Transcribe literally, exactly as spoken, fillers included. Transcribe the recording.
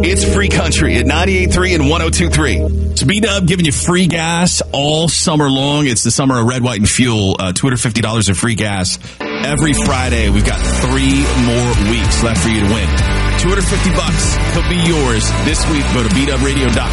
It's Free Country at ninety-eight point three and one oh two point three. It's B-Dub giving you free gas all summer long. It's the summer of Red, White, and Fuel. Uh, Twitter fifty dollars of free gas every Friday. We've got three more weeks left for you to win. two hundred fifty bucks could be yours this week. Go to B dub radio dot